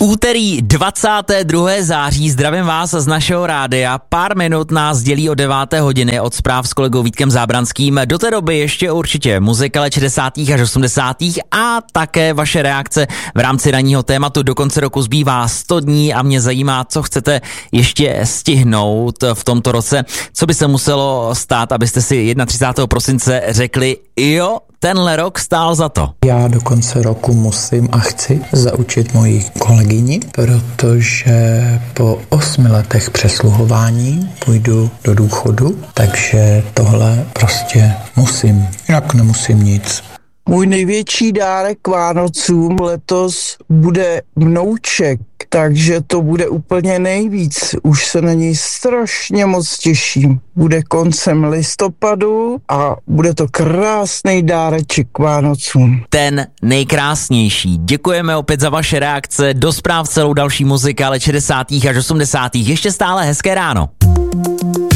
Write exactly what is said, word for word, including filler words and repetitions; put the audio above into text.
Úterý dvacátého druhého září, zdravím vás z našeho rádia. Pár minut nás dělí o deváté hodiny od zpráv s kolegou Vítkem Zábranským. Do té doby ještě určitě muzika let šedesátých až osmdesátých a také vaše reakce v rámci ranního tématu. Do konce roku zbývá sto dní a mě zajímá, co chcete ještě stihnout v tomto roce. Co by se muselo stát, abyste si třicátého prvního prosince řekli, jo, tenhle rok stál za to. Já do konce roku musím a chci zaučit moji kolegyni, protože po osmi letech přesluhování půjdu do důchodu, takže tohle prostě musím, jinak nemusím nic. Můj největší dárek k Vánocům letos bude vnouček, takže to bude úplně nejvíc. Už se na něj strašně moc těším. Bude koncem listopadu a bude to krásný dáreček k Vánocům. Ten nejkrásnější. Děkujeme opět za vaše reakce. Do zpráv celou další muzika let šedesátých až osmdesátých Ještě stále hezké ráno.